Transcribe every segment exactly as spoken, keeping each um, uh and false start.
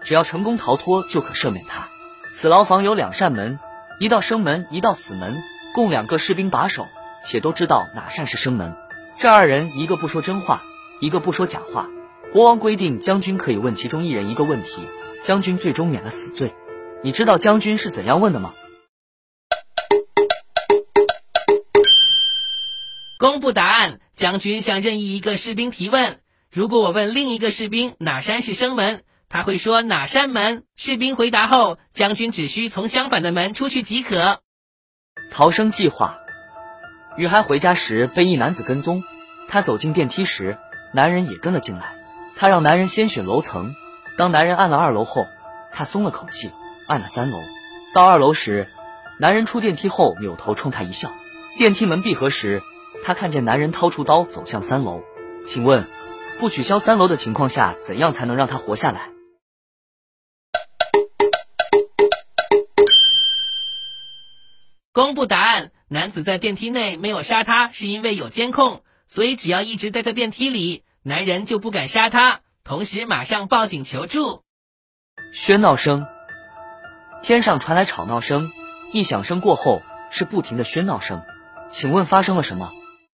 只要成功逃脱就可赦免他。此牢房有两扇门，一道生门，一道死门，共两个士兵把守，且都知道哪扇是生门。这二人一个不说真话，一个不说假话。国王规定将军可以问其中一人一个问题，将军最终免了死罪。你知道将军是怎样问的吗？ 公布答案。将军向任意一个士兵提问，如果我问另一个士兵哪扇是生门，他会说哪扇门。士兵回答后，将军只需从相反的门出去即可。 逃生计划。女孩回家时被一男子跟踪，她走进电梯时，男人也跟了进来。她让男人先选楼层，当男人按了二楼后，她松了口气，按了三楼。到二楼时，男人出电梯后扭头冲她一笑。电梯门闭合时，她看见男人掏出刀走向三楼。请问，不取消三楼的情况下，怎样才能让他活下来？ 公布答案。男子在电梯内没有杀他，是因为有监控，所以只要一直待在电梯里，男人就不敢杀他，同时马上报警求助。 喧闹声。天上传来吵闹声，一响声过后是不停的喧闹声。请问发生了什么？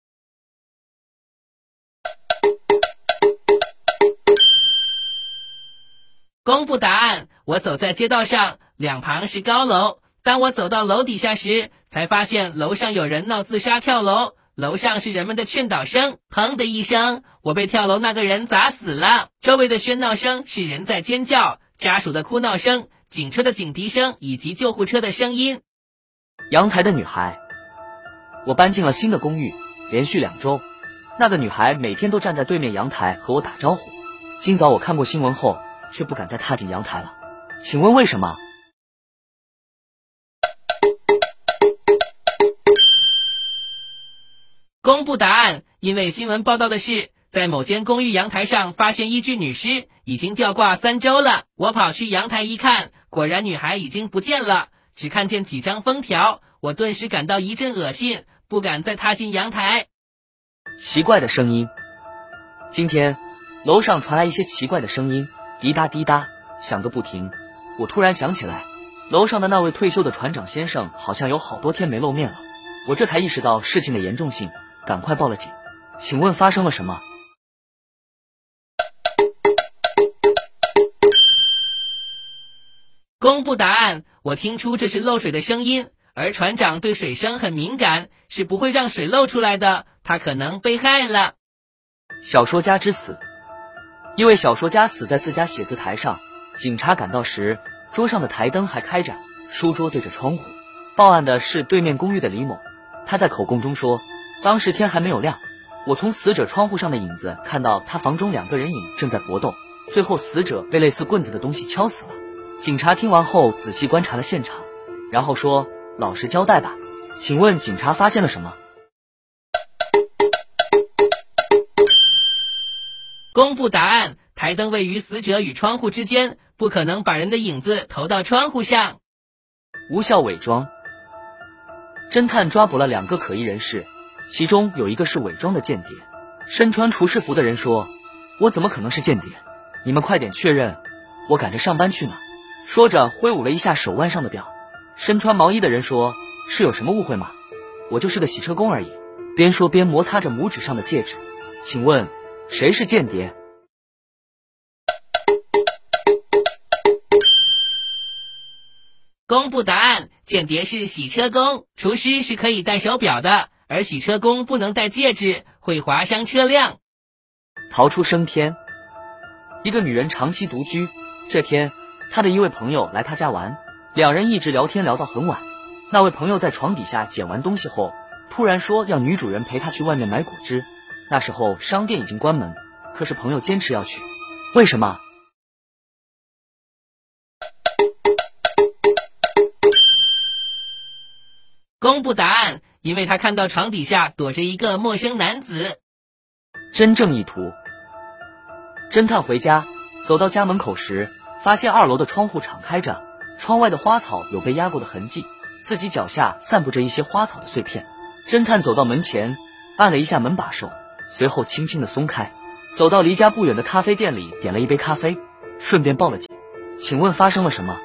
公布答案。我走在街道上，两旁是高楼。当我走到楼底下时，才发现楼上有人闹自杀跳楼，楼上是人们的劝导声。砰的一声，我被跳楼那个人砸死了。周围的喧闹声是人在尖叫，家属的哭闹声，警车的警笛声以及救护车的声音。 阳台的女孩。我搬进了新的公寓，连续两周，那个女孩每天都站在对面阳台和我打招呼。今早我看过新闻后，却不敢再踏进阳台了。请问为什么？ 公布答案。因为新闻报道的是，在某间公寓阳台上发现一具女尸，已经吊挂三周了。我跑去阳台一看，果然女孩已经不见了，只看见几张封条。我顿时感到一阵恶心，不敢再踏进阳台。 奇怪的声音。今天楼上传来一些奇怪的声音，滴答滴答响个不停。我突然想起来，楼上的那位退休的船长先生好像有好多天没露面了。我这才意识到事情的严重性，赶快报了警。请问发生了什么？ 公布答案。我听出这是漏水的声音，而船长对水声很敏感，是不会让水漏出来的，他可能被害了。 小说家之死。一位小说家死在自家写字台上，警察赶到时，桌上的台灯还开着，书桌对着窗户。报案的是对面公寓的李某，他在口供中说，当时天还没有亮，我从死者窗户上的影子看到他房中两个人影正在搏斗，最后死者被类似棍子的东西敲死了。警察听完后仔细观察了现场，然后说，老实交代吧。请问警察发现了什么？ 公布答案。台灯位于死者与窗户之间，不可能把人的影子投到窗户上。 无效伪装。侦探抓捕了两个可疑人士，其中有一个是伪装的间谍。身穿厨师服的人说，我怎么可能是间谍？你们快点确认，我赶着上班去呢。说着挥舞了一下手腕上的表。身穿毛衣的人说，是有什么误会吗？我就是个洗车工而已。边说边摩擦着拇指上的戒指。请问谁是间谍？ 公布答案。间谍是洗车工，厨师是可以戴手表的，而洗车工不能戴戒指，会划伤车辆。 逃出升天。一个女人长期独居，这天她的一位朋友来她家玩，两人一直聊天聊到很晚。那位朋友在床底下捡完东西后，突然说要女主人陪他去外面买果汁。那时候商店已经关门，可是朋友坚持要去。为什么？ 公布答案。因为他看到床底下躲着一个陌生男子。 真正意图。侦探回家，走到家门口时，发现二楼的窗户敞开着，窗外的花草有被压过的痕迹，自己脚下散布着一些花草的碎片。侦探走到门前，按了一下门把手，随后轻轻地松开，走到离家不远的咖啡店里点了一杯咖啡，顺便报了警。 请问发生了什么？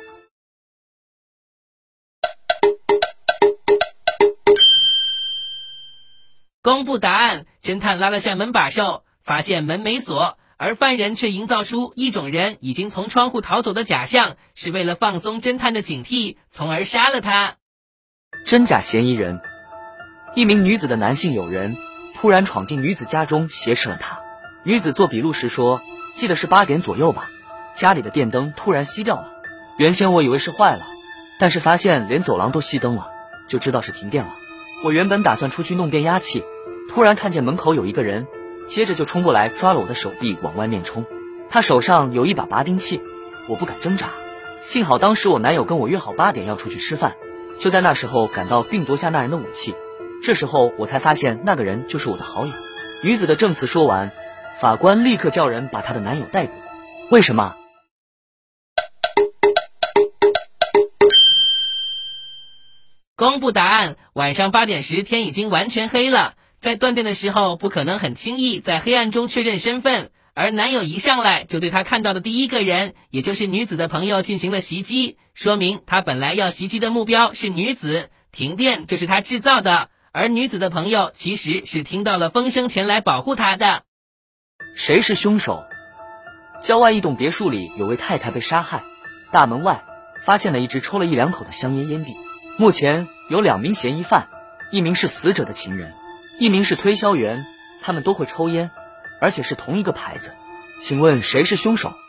公布答案，侦探拉了下门把手，发现门没锁，而犯人却营造出一种人已经从窗户逃走的假象，是为了放松侦探的警惕，从而杀了他。 真假嫌疑人。一名女子的男性友人突然闯进女子家中挟持了她。女子做笔录时说，记得是八点左右吧，家里的电灯突然熄掉了。原先我以为是坏了，但是发现连走廊都熄灯了，就知道是停电了。我原本打算出去弄变压器，突然看见门口有一个人，接着就冲过来抓了我的手臂往外面冲。他手上有一把拔钉器，我不敢挣扎。幸好当时我男友跟我约好八点要出去吃饭，就在那时候赶到并夺下那人的武器。这时候我才发现那个人就是我的好友。女子的证词说完，法官立刻叫人把她的男友逮捕。为什么？ 公布答案，晚上八点时天已经完全黑了，在断电的时候不可能很轻易在黑暗中确认身份，而男友一上来就对他看到的第一个人，也就是女子的朋友进行了袭击，说明他本来要袭击的目标是女子，停电就是他制造的，而女子的朋友其实是听到了风声前来保护他的。 谁是凶手？郊外一栋别墅里有位太太被杀害，大门外发现了一支抽了一两口的香烟烟蒂。目前有两名嫌疑犯，一名是死者的情人，一名是推销员，他们都会抽烟，而且是同一个牌子。请问谁是凶手？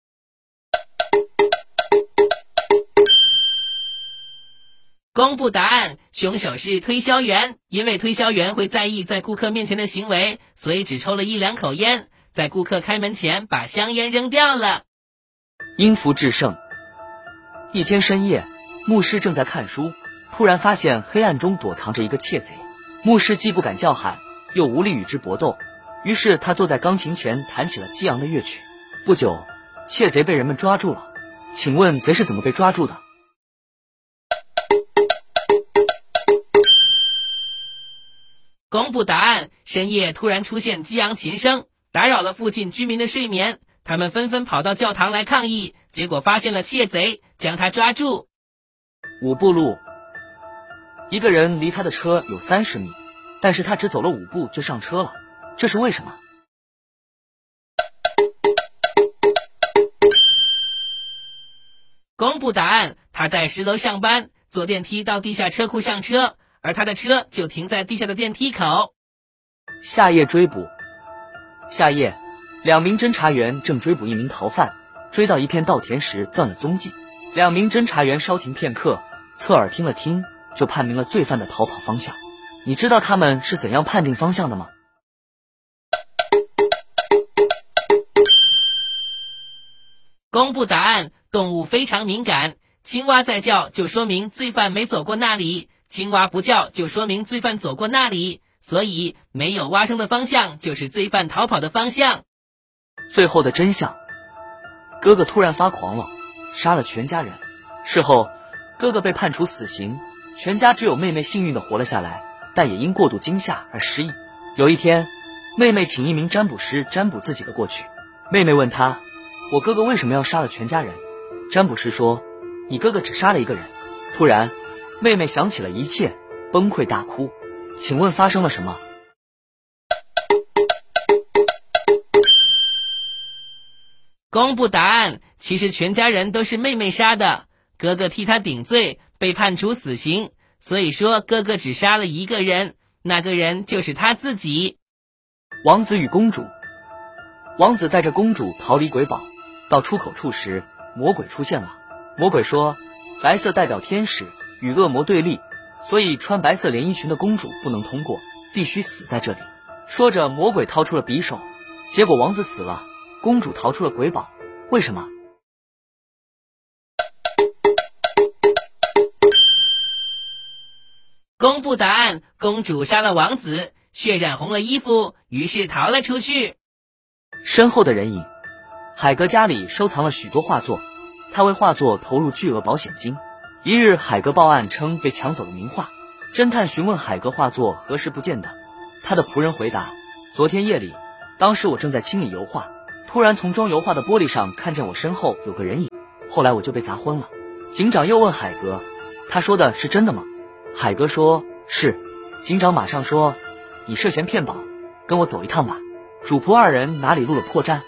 公布答案，凶手是推销员，因为推销员会在意在顾客面前的行为，所以只抽了一两口烟，在顾客开门前把香烟扔掉了。 因福制胜。一天深夜，牧师正在看书，突然发现黑暗中躲藏着一个窃贼。牧师既不敢叫喊，又无力与之搏斗，于是他坐在钢琴前弹起了激昂的乐曲。不久，窃贼被人们抓住了。请问贼是怎么被抓住的？ 公布答案，深夜突然出现激昂琴声，打扰了附近居民的睡眠，他们纷纷跑到教堂来抗议，结果发现了窃贼，将他抓住。 五步路。一个人离他的车有三十米，但是他只走了五步就上车了，这是为什么？ 公布答案，他在十楼上班，坐电梯到地下车库上车，而他的车就停在地下的电梯口。 夏夜追捕。夏夜，两名侦查员正追捕一名逃犯，追到一片稻田时断了踪迹。两名侦查员稍停片刻，侧耳听了听，就判明了罪犯的逃跑方向。你知道他们是怎样判定方向的吗？ 公布答案，动物非常敏感，青蛙在叫就说明罪犯没走过那里，青蛙不叫就说明罪犯走过那里，所以没有蛙声的方向就是罪犯逃跑的方向。 最后的真相，哥哥突然发狂了，杀了全家人。事后哥哥被判处死刑，全家只有妹妹幸运地活了下来，但也因过度惊吓而失忆。有一天，妹妹请一名占卜师占卜自己的过去。妹妹问他，我哥哥为什么要杀了全家人？占卜师说，你哥哥只杀了一个人。突然妹妹想起了一切，崩溃大哭。请问发生了什么？ 公布答案，其实全家人都是妹妹杀的，哥哥替他顶罪，被判处死刑，所以说哥哥只杀了一个人，那个人就是他自己。 王子与公主。王子带着公主逃离鬼堡，到出口处时，魔鬼出现了。魔鬼说，白色代表天使，与恶魔对立，所以穿白色连衣裙的公主不能通过，必须死在这里。说着，魔鬼掏出了匕首，结果王子死了，公主逃出了鬼堡。为什么？ 公布答案，公主杀了王子，血染红了衣服，于是逃了出去。 身后的人影。海格家里收藏了许多画作，他为画作投入巨额保险金。一日，海格报案称被抢走了名画。侦探询问海格画作何时不见的，他的仆人回答，昨天夜里，当时我正在清理油画，突然从装油画的玻璃上看见我身后有个人影， 后来我就被砸昏了。警长又问海格，他说的是真的吗？海格说是。警长马上说，你涉嫌骗保，跟我走一趟吧。主仆二人哪里露了破绽？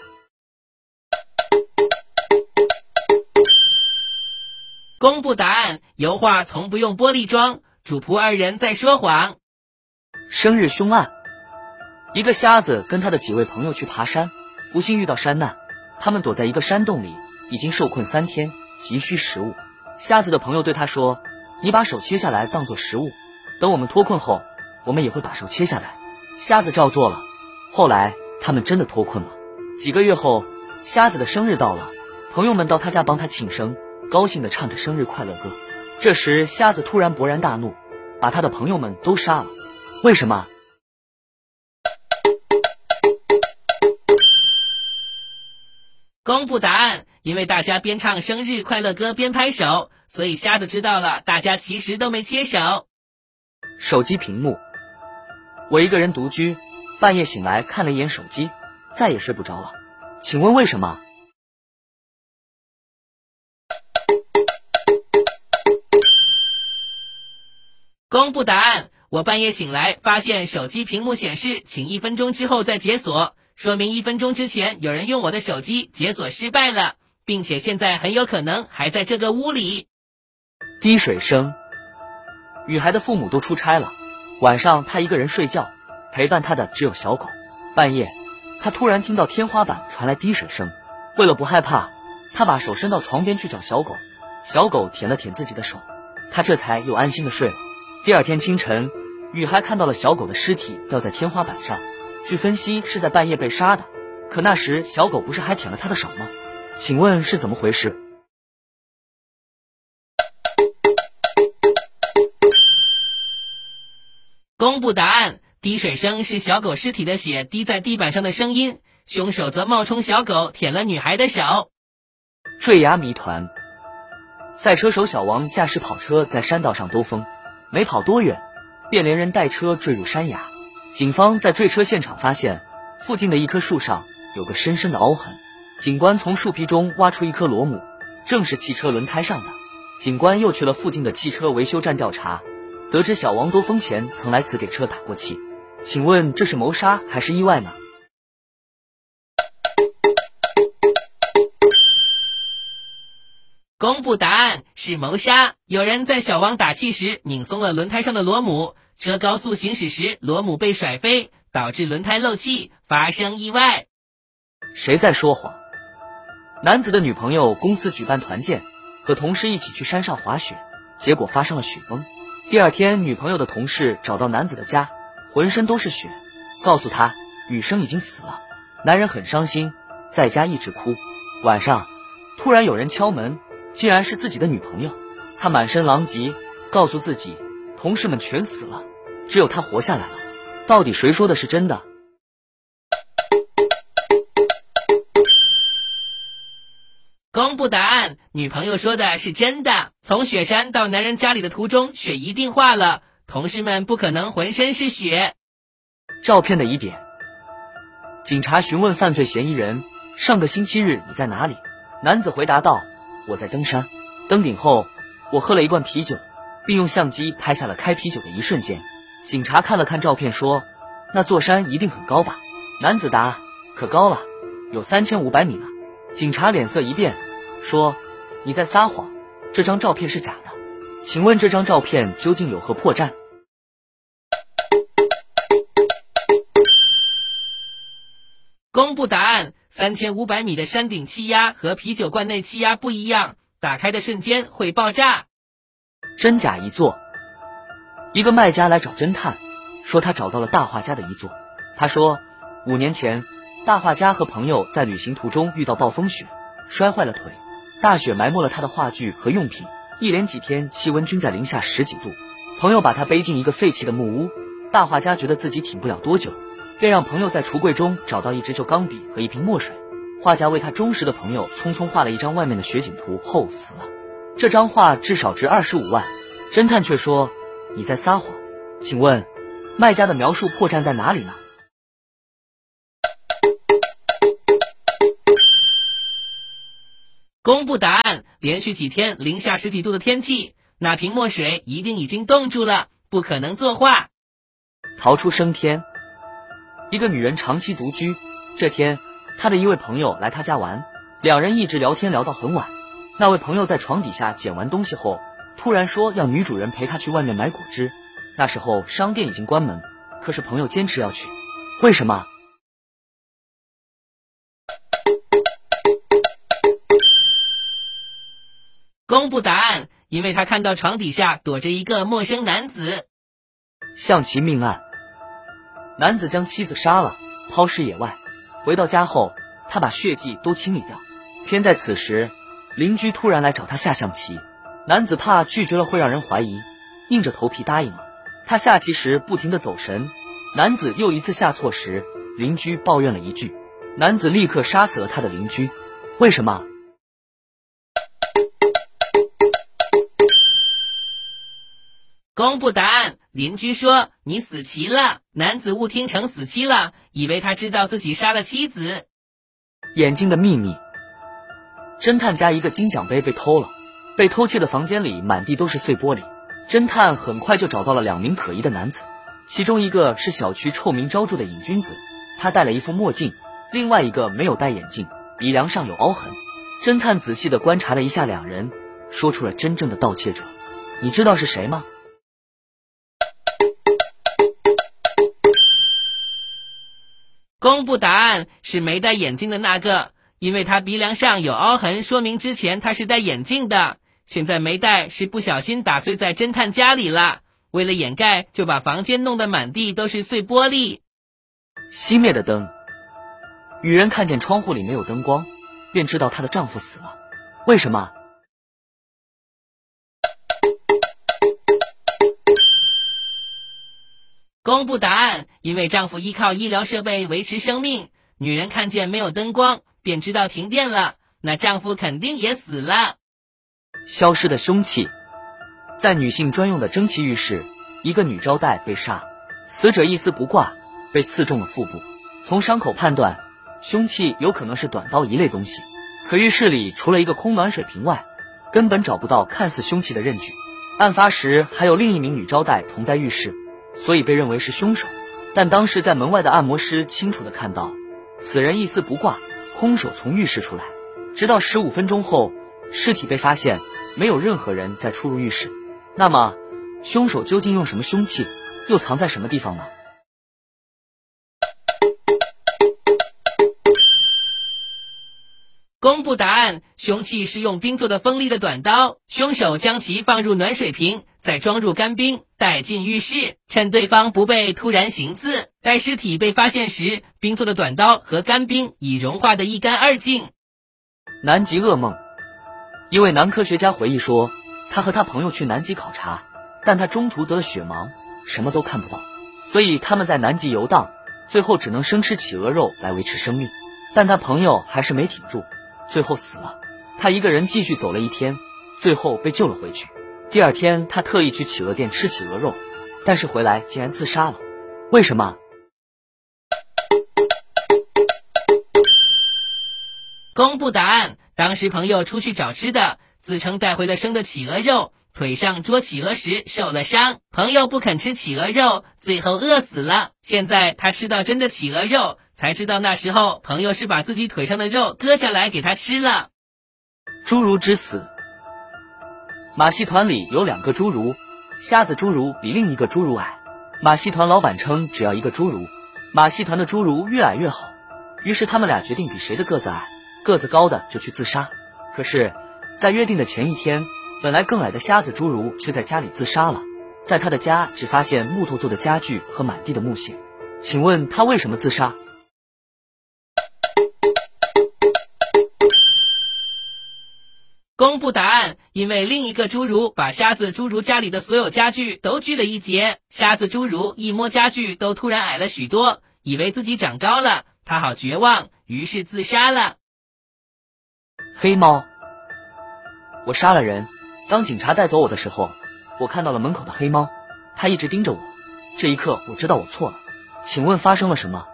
公布答案，油画从不用玻璃装，主仆二人在说谎。 生日凶案。一个瞎子跟他的几位朋友去爬山，不幸遇到山难，他们躲在一个山洞里，已经受困三天，急需食物。瞎子的朋友对他说，你把手切下来当作食物，等我们脱困后，我们也会把手切下来。瞎子照做了，后来他们真的脱困了。几个月后，瞎子的生日到了，朋友们到他家帮他庆生，高兴地唱着生日快乐歌。这时瞎子突然勃然大怒，把他的朋友们都杀了。为什么？ 公布答案，因为大家边唱生日快乐歌边拍手，所以瞎子知道了大家其实都没切手。 手机屏幕。我一个人独居，半夜醒来看了一眼手机，再也睡不着了。请问为什么？ 公布答案，我半夜醒来发现手机屏幕显示请一分钟之后再解锁，说明一分钟之前有人用我的手机解锁失败了，并且现在很有可能还在这个屋里。 滴水声。女孩的父母都出差了，晚上她一个人睡觉，陪伴她的只有小狗。半夜她突然听到天花板传来滴水声，为了不害怕，她把手伸到床边去找小狗，小狗舔了舔自己的手，她这才又安心的睡了。第二天清晨，女孩看到了小狗的尸体掉在天花板上，据分析是在半夜被杀的，可那时小狗不是还舔了她的手吗？请问是怎么回事？ 公布答案，滴水声是小狗尸体的血滴在地板上的声音，凶手则冒充小狗舔了女孩的手。 坠崖谜团。赛车手小王驾驶跑车在山道上兜风，没跑多远，便连人带车坠入山崖。警方在坠车现场发现，附近的一棵树上有个深深的凹痕。警官从树皮中挖出一颗螺母，正是汽车轮胎上的。警官又去了附近的汽车维修站调查，得知小王兜风前曾来此给车打过气。请问这是谋杀还是意外呢？ 公布答案，是谋杀。有人在小王打气时拧松了轮胎上的螺母，车高速行驶时螺母被甩飞，导致轮胎漏气，发生意外。 谁在说谎？男子的女朋友公司举办团建，和同事一起去山上滑雪，结果发生了雪崩。第二天，女朋友的同事找到男子的家，浑身都是血，告诉他女生已经死了。男人很伤心，在家一直哭。晚上突然有人敲门，竟然是自己的女朋友。他满身狼藉，告诉自己同事们全死了，只有他活下来了。到底谁说的是真的？ 公布答案，女朋友说的是真的。从雪山到男人家里的途中，雪一定化了，同事们不可能浑身是血。 照片的疑点。警察询问犯罪嫌疑人，上个星期日你在哪里？男子回答道，我在登山，登顶后我喝了一罐啤酒，并用相机拍下了开啤酒的一瞬间。警察看了看照片说，那座山一定很高吧？男子答，可高了，有三千五百米呢。警察脸色一变，说，你在撒谎，这张照片是假的，请问这张照片究竟有何破绽？ 公布答案，三千五百米的山顶气压和啤酒罐内气压不一样，打开的瞬间会爆炸。 真假一座。一个卖家来找侦探，说他找到了大画家的遗作。他说，五年前大画家和朋友在旅行途中遇到暴风雪，摔坏了腿，大雪埋没了他的画具和用品，一连几天气温均在零下十几度。朋友把他背进一个废弃的木屋，大画家觉得自己挺不了多久，便让朋友在橱柜中找到一支旧钢笔和一瓶墨水。画家为他忠实的朋友匆匆画了一张外面的雪景图后死了。这张画至少值二十五万。侦探却说，你在撒谎。请问卖家的描述破绽在哪里呢？ 公布答案，连续几天零下十几度的天气，那瓶墨水一定已经冻住了，不可能作画。 逃出升天。一个女人长期独居，这天她的一位朋友来她家玩，两人一直聊天聊到很晚。那位朋友在床底下捡完东西后，突然说要女主人陪他去外面买果汁。那时候商店已经关门，可是朋友坚持要去。为什么？ 公布答案，因为他看到床底下躲着一个陌生男子。 象棋命案。男子将妻子杀了，抛尸野外。回到家后，他把血迹都清理掉。偏在此时，邻居突然来找他下象棋。男子怕拒绝了会让人怀疑，硬着头皮答应了。他下棋时不停地走神，男子又一次下错时，邻居抱怨了一句，男子立刻杀死了他的邻居。为什么？ 公布答案，邻居说你死棋了。男子误听成死期了，以为他知道自己杀了妻子。 眼睛的秘密。侦探家一个金奖杯被偷了，被偷窃的房间里满地都是碎玻璃。侦探很快就找到了两名可疑的男子，其中一个是小区臭名昭著的瘾君子，他戴了一副墨镜，另外一个没有戴眼镜，鼻梁上有凹痕。侦探仔细地观察了一下两人，说出了真正的盗窃者。你知道是谁吗？ 公布答案，是没戴眼镜的那个，因为他鼻梁上有凹痕，说明之前他是戴眼镜的，现在没戴是不小心打碎在侦探家里了，为了掩盖就把房间弄得满地都是碎玻璃。 熄灭的灯。女人看见窗户里没有灯光，便知道她的丈夫死了。为什么？ 公布答案，因为丈夫依靠医疗设备维持生命，女人看见没有灯光，便知道停电了，那丈夫肯定也死了。 消失的凶器。在女性专用的蒸汽浴室，一个女招待被杀，死者一丝不挂，被刺中了腹部。从伤口判断，凶器有可能是短刀一类东西。可浴室里除了一个空暖水瓶外，根本找不到看似凶器的刃具。案发时还有另一名女招待同在浴室，所以被认为是凶手。但当时在门外的按摩师清楚地看到，死人一丝不挂，空手从浴室出来。直到十五分钟后，尸体被发现，没有任何人再出入浴室。那么，凶手究竟用什么凶器，又藏在什么地方呢？ 公布答案，凶器是用冰做的锋利的短刀，凶手将其放入暖水瓶，再装入干冰，带进浴室，趁对方不备突然行刺。待尸体被发现时，冰做的短刀和干冰已融化得一干二净。 南极噩梦。一位男科学家回忆说，他和他朋友去南极考察，但他中途得了血盲，什么都看不到，所以他们在南极游荡，最后只能生吃企鹅肉来维持生命。但他朋友还是没挺住，最后死了。他一个人继续走了一天，最后被救了回去。第二天他特意去企鹅店吃企鹅肉，但是回来竟然自杀了。为什么？ 公布答案，当时朋友出去找吃的，自称带回了生的企鹅肉，腿上捉企鹅时受了伤，朋友不肯吃企鹅肉，最后饿死了。现在他吃到真的企鹅肉，才知道那时候朋友是把自己腿上的肉割下来给他吃了。 侏儒之死。马戏团里有两个侏儒，瞎子侏儒比另一个侏儒矮，马戏团老板称只要一个侏儒，马戏团的侏儒越矮越好，于是他们俩决定比谁的个子矮，个子高的就去自杀。可是在约定的前一天，本来更矮的瞎子侏儒却在家里自杀了，在他的家只发现木头做的家具和满地的木屑。请问他为什么自杀？ 公布答案，因为另一个侏儒把瞎子侏儒家里的所有家具都锯了一截，瞎子侏儒一摸家具都突然矮了许多，以为自己长高了，他好绝望，于是自杀了。 黑猫。我杀了人，当警察带走我的时候，我看到了门口的黑猫，它一直盯着我，这一刻我知道我错了。请问发生了什么？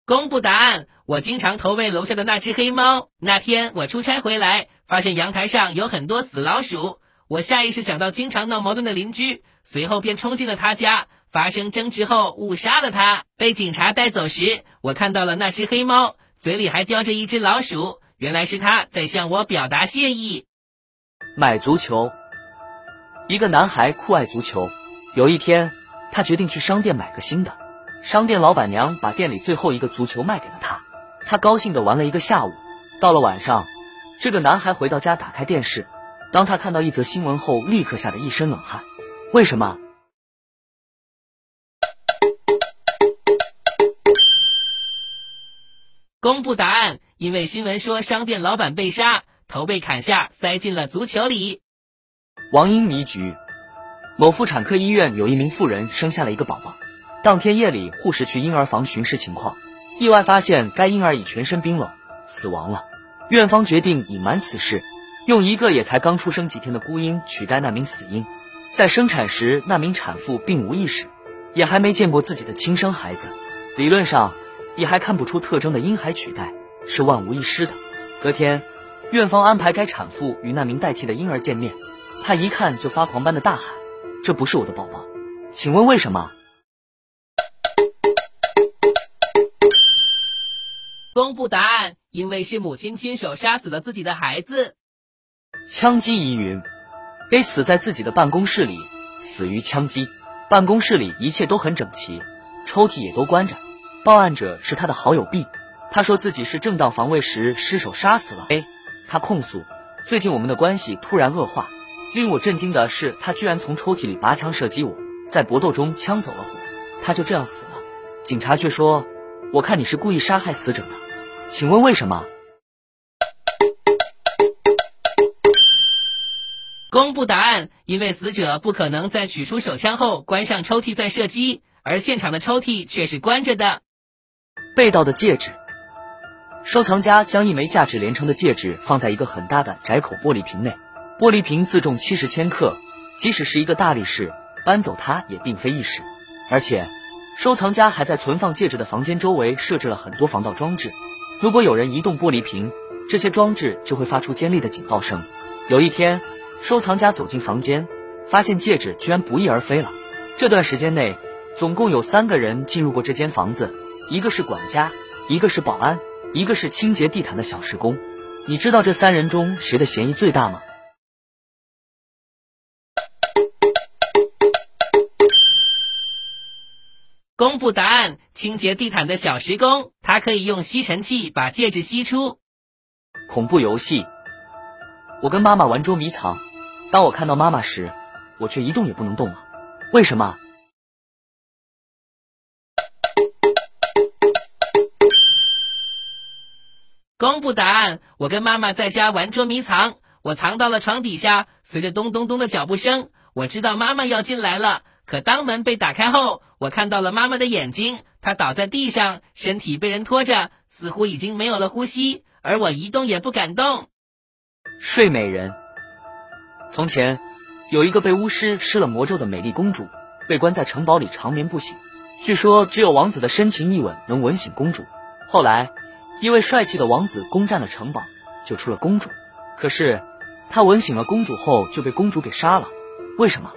公布答案，我经常投喂楼下的那只黑猫。那天我出差回来，发现阳台上有很多死老鼠，我下意识想到经常闹矛盾的邻居，随后便冲进了他家，发生争执后误杀了他。被警察带走时，我看到了那只黑猫，嘴里还叼着一只老鼠，原来是他在向我表达谢意。 买足球。一个男孩酷爱足球，有一天他决定去商店买个新的。商店老板娘把店里最后一个足球卖给了他，他高兴地玩了一个下午。到了晚上，这个男孩回到家打开电视，当他看到一则新闻后，立刻吓得一身冷汗。为什么？ 公布答案，因为新闻说商店老板被杀，头被砍下，塞进了足球里。 王婴迷局。某妇产科医院有一名妇人生下了一个宝宝，当天夜里护士去婴儿房巡视情况，意外发现该婴儿已全身冰冷，死亡了。院方决定隐瞒此事，用一个也才刚出生几天的孤婴取代那名死婴。在生产时，那名产妇并无意识，也还没见过自己的亲生孩子，理论上也还看不出特征的婴孩取代是万无一失的。隔天，院方安排该产妇与那名代替的婴儿见面，他一看就发狂般的大喊：“这不是我的宝宝，请问为什么？” 公布答案，因为是母亲亲手杀死了自己的孩子。 枪击疑云。A 死在自己的办公室里，死于枪击。办公室里一切都很整齐，抽屉也都关着。报案者是他的好友 B， 他说自己是正当防卫时失手杀死了 A。 他控诉，最近我们的关系突然恶化，令我震惊的是他居然从抽屉里拔枪射击我，在搏斗中枪走了火，他就这样死了。警察却说，我看你是故意杀害死者的，请问为什么？ 公布答案，因为死者不可能在取出手枪后关上抽屉再射击，而现场的抽屉却是关着的。 被盗的戒指。收藏家将一枚价值连城的戒指放在一个很大的窄口玻璃瓶内，玻璃瓶自重七十千克，即使是一个大力士搬走它也并非易事。而且收藏家还在存放戒指的房间周围设置了很多防盗装置，如果有人移动玻璃瓶，这些装置就会发出尖利的警报声。有一天，收藏家走进房间，发现戒指居然不翼而飞了。这段时间内，总共有三个人进入过这间房子，一个是管家，一个是保安，一个是清洁地毯的小时工。你知道这三人中谁的嫌疑最大吗？ 公布答案，清洁地毯的小时工，他可以用吸尘器把戒指吸出。 恐怖游戏。我跟妈妈玩捉迷藏，当我看到妈妈时，我却一动也不能动了。为什么？ 公布答案，我跟妈妈在家玩捉迷藏，我藏到了床底下，随着咚咚咚的脚步声，我知道妈妈要进来了。可当门被打开后，我看到了妈妈的眼睛，她倒在地上，身体被人拖着，似乎已经没有了呼吸，而我一动也不敢动。 睡美人。从前有一个被巫师施了魔咒的美丽公主，被关在城堡里长眠不醒，据说只有王子的深情一吻能吻醒公主。后来一位帅气的王子攻占了城堡，救出了公主，可是他吻醒了公主后就被公主给杀了。为什么？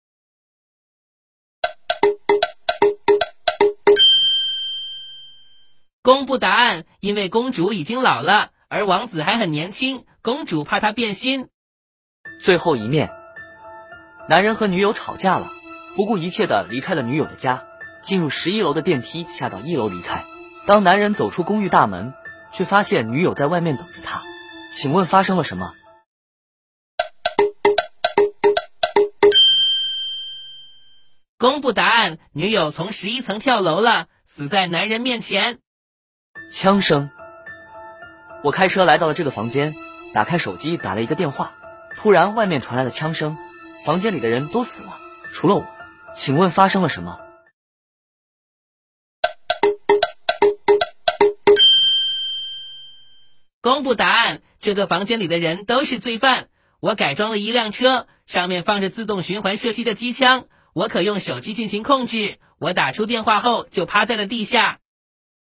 公布答案，因为公主已经老了，而王子还很年轻，公主怕他变心。 最后一面。男人和女友吵架了，不顾一切地离开了女友的家，进入十一楼的电梯，下到一楼离开。当男人走出公寓大门，却发现女友在外面等着他。请问发生了什么？ 公布答案，女友从十一层跳楼了，死在男人面前。 枪声。我开车来到了这个房间，打开手机打了一个电话，突然外面传来了枪声，房间里的人都死了，除了我。请问发生了什么？ 公布答案，这个房间里的人都是罪犯。我改装了一辆车，上面放着自动循环射击的机枪，我可用手机进行控制。我打出电话后就趴在了地下，